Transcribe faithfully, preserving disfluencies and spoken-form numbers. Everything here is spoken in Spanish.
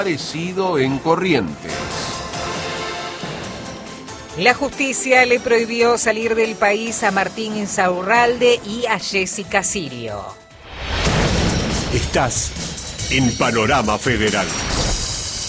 Aparecido en Corrientes. La justicia le prohibió salir del país a Martín Insaurralde y a Jessica Sirio. Estás en Panorama Federal.